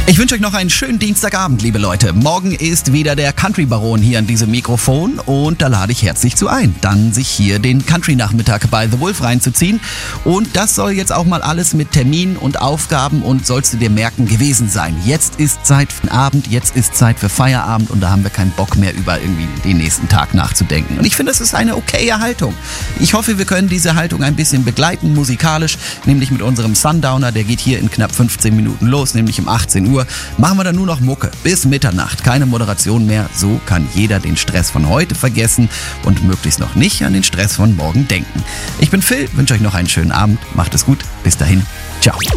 Ich wünsche euch noch einen schönen Dienstagabend, liebe Leute. Morgen ist wieder der Country Baron hier an diesem Mikrofon und da lade ich herzlich zu ein, dann sich hier den Country-Nachmittag bei The Wolf reinzuziehen. Und das soll jetzt auch mal alles mit Terminen und Aufgaben und sollst du dir merken gewesen sein. Jetzt ist Zeit für den Abend, jetzt ist Zeit für Feierabend und da haben wir keinen Bock mehr über irgendwie den nächsten Tag nachzudenken. Und ich finde, es ist eine okaye Haltung. Ich hoffe, wir können diese Haltung ein bisschen begleiten, musikalisch, nämlich mit unserem Sundowner, der geht hier in knapp 15 Minuten los, nämlich um 18 Uhr. Machen wir dann nur noch Mucke bis Mitternacht, keine Moderation mehr. So kann jeder den Stress von heute vergessen und möglichst noch nicht an den Stress von morgen denken. Ich bin Phil, wünsche euch noch einen schönen Abend, macht es gut, bis dahin, ciao.